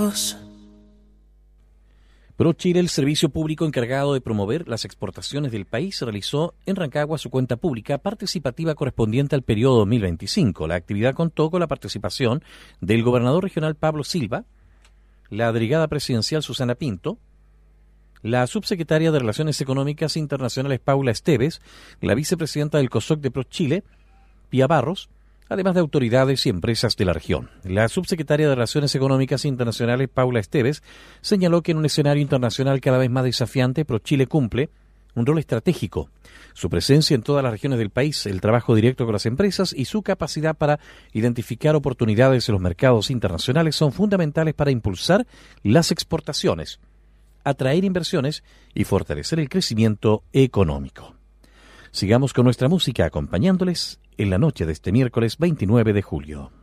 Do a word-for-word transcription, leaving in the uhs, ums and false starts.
ProChile, el servicio público encargado de promover las exportaciones del país, realizó en Rancagua su cuenta pública participativa correspondiente al periodo dos mil veinticinco. La actividad contó con la participación del gobernador regional Pablo Silva, la delegada presidencial Susana Pinto, la subsecretaria de Relaciones Económicas Internacionales Paula Esteves, la vicepresidenta del COSOC de ProChile, Pía Barros, además de autoridades y empresas de la región. La subsecretaria de Relaciones Económicas Internacionales, Paula Esteves, señaló que en un escenario internacional cada vez más desafiante, ProChile cumple un rol estratégico. Su presencia en todas las regiones del país, el trabajo directo con las empresas y su capacidad para identificar oportunidades en los mercados internacionales son fundamentales para impulsar las exportaciones, atraer inversiones y fortalecer el crecimiento económico. Sigamos con nuestra música acompañándoles en la noche de este miércoles veintinueve de julio.